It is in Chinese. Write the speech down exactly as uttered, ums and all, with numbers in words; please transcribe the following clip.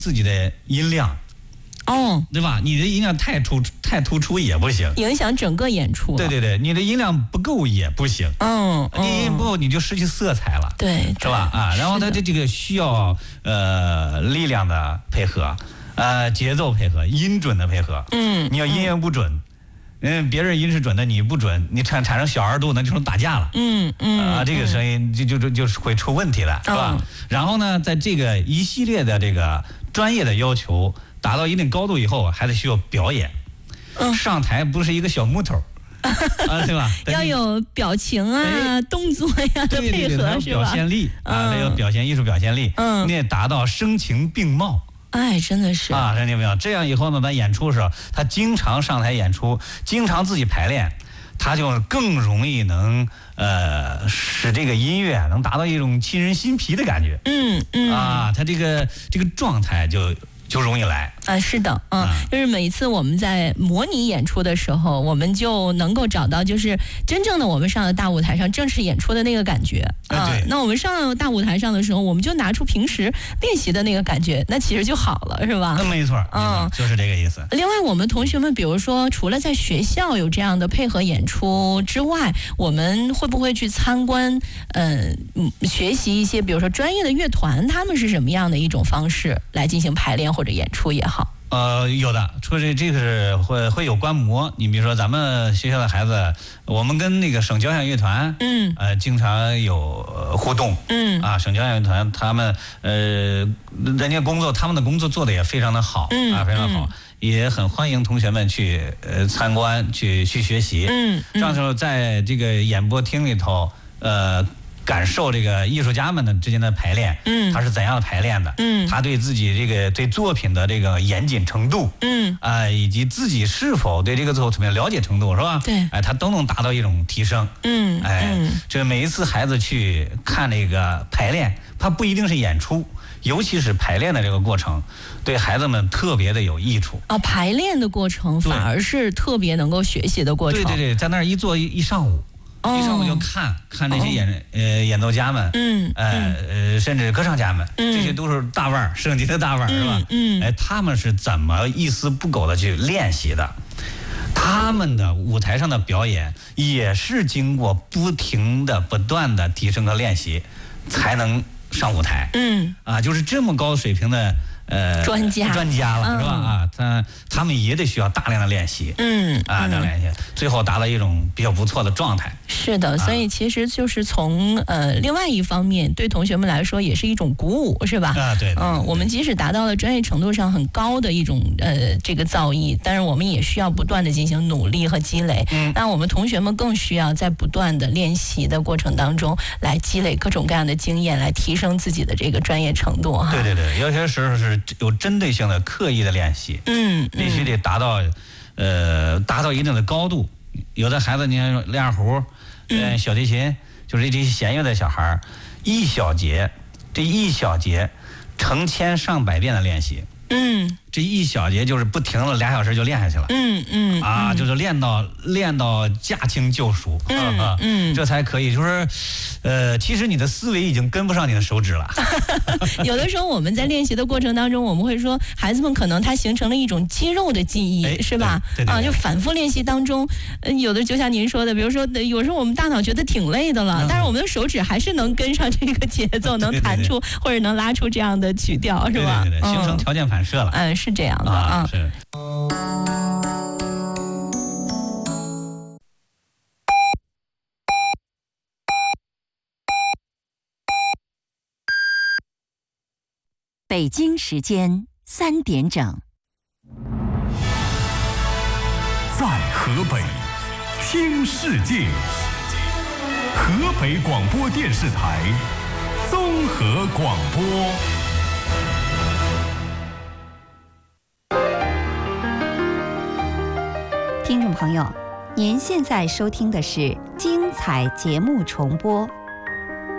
自己的音量。 哦， 对吧？你的音量太突太突出也不行， 影响整个演出。 对对对，你的音量不够也不行。 嗯， 你音量不够你就失去色彩了。 对， 是吧？啊，然后它这这个需要呃力量的配合，呃节奏配合，音准的配合。 嗯， 你要音乐不准，嗯，别人音是准的，你不准，你产产生小二度，那就成打架了。 嗯嗯， 啊，这个声音就就就就是会出问题了，是吧？ 嗯、 然后呢，在这个一系列的这个专业的要求达到一定高度以后，还得需要表演。 嗯， 上台不是一个小木头。啊，对吧？ 要有表情啊、哎、动作呀的配合， 对对对， 是吧？ 表现力啊，得有表现艺术表现力， 嗯， 你得达到声情并茂。 哎，真的是啊，声情并茂。这样以后呢，咱演出的时候，他经常上台演出，经常自己排练，他就更容易能呃使这个音乐能达到一种沁人心脾的感觉。 嗯嗯啊，他这个这个状态就。就容易来啊，是的，嗯，就是每次我们在模拟演出的时候，我们就能够找到，就是真正的我们上了大舞台上正式演出的那个感觉啊。对， 那我们上大舞台上的时候，我们就拿出平时练习的那个感觉，那其实就好了，是吧？ 那没错，嗯，就是这个意思。 另外，我们同学们，比如说，除了在学校有这样的配合演出之外，我们会不会去参观，嗯、呃，学习一些，比如说专业的乐团，他们是什么样的一种方式来进行排练？或者演出也好， 呃，有的，说这这个是会会有观摩。你比如说咱们学校的孩子，我们跟那个省交响乐团， 嗯， 呃，经常有互动， 嗯， 啊，省交响乐团他们呃，人家工作，他们的工作做的也非常的好， 嗯， 啊，非常好，嗯、也很欢迎同学们去呃参观，去去学习， 嗯， 这样时候在这个演播厅里头，呃。感受这个艺术家们的之间的排练， 嗯， 他是怎样的排练的， 嗯， 他对自己这个对作品的这个严谨程度， 嗯， 啊、呃，以及自己是否对这个作品的了解程度，是吧？ 对， 哎，他都能达到一种提升， 嗯， 哎， 嗯、 这每一次孩子去看这个排练，他不一定是演出，尤其是排练的这个过程，对孩子们特别的有益处啊。排练的过程反而是特别能够学习的过程， 对对对，在那儿一坐一一上午。 哦、 一上午就看看那些演、哦、呃演奏家们， 嗯， 呃呃甚至歌唱家们， 嗯、 这些都是大腕儿，省级的大腕儿、 嗯、 是吧？ 嗯， 哎，他们是怎么一丝不苟的去练习的？他们的舞台上的表演也是经过不停的、不断的提升和练习，才能上舞台。 嗯， 啊，就是这么高水平的。呃， 专家专家了、 嗯、 是吧？啊，他他们也得需要大量的练习， 嗯啊，大量练习，最后达到一种比较不错的状态。 是的，所以其实就是从呃另外一方面，对同学们来说也是一种鼓舞，是吧？ 啊，对， 嗯，我们即使达到了专业程度上很高的一种呃这个造诣，但是我们也需要不断的进行努力和积累。 嗯， 那我们同学们更需要在不断的练习的过程当中，来积累各种各样的经验，来提升自己的这个专业程度哈。 对对对，有些时候是有针对性的、刻意的练习， 嗯， 必须得达到，呃，达到一定的高度。有的孩子，你看练二胡，嗯，小提琴，就是这些弦乐的小孩，一小节，这一小节，成千上百遍的练习， 嗯。 这一小节就是不停了俩小时就练下去了， 嗯嗯啊，就是练到练到驾轻就熟， 嗯啊、 嗯， 这才可以，就是，呃，其实你的思维已经跟不上你的手指了。 有的时候我们在练习的过程当中，我们会说，孩子们可能他形成了一种肌肉的记忆， 哎、 是吧？ 对对对对啊，就反复练习当中，呃，有的就像您说的，比如说有时候我们大脑觉得挺累的了，嗯、但是我们的手指还是能跟上这个节奏，能弹出对对对或者能拉出这样的曲调，是吧？ 对对对，形成条件反射了。 嗯。是这样的啊， 是。 北京时间三点整， 在河北听世界，河北广播电视台综合广播。 听众朋友，您现在收听的是精彩节目重播。